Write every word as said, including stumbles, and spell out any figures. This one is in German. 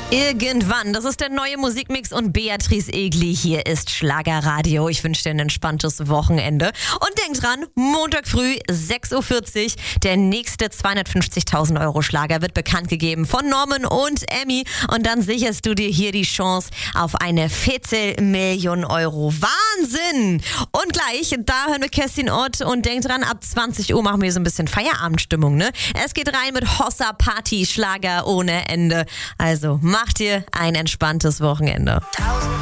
Irgendwann, das ist der neue Musikmix und Beatrice Egli, hier ist Schlagerradio. Ich wünsche dir ein entspanntes Wochenende und denk dran, Montag früh sechs Uhr vierzig, der nächste zweihundertfünfzigtausend Euro Schlager wird bekannt gegeben von Norman und Emmy und dann sicherst du dir hier die Chance auf eine Viertelmillion Euro. Wahnsinn! Und gleich, da hören wir Kerstin Ott und denk dran, ab zwanzig Uhr machen wir so ein bisschen Feierabendstimmung, ne? Es geht rein mit Hossa Party, Schlager ohne Ende. Also mach dir ein entspanntes Wochenende.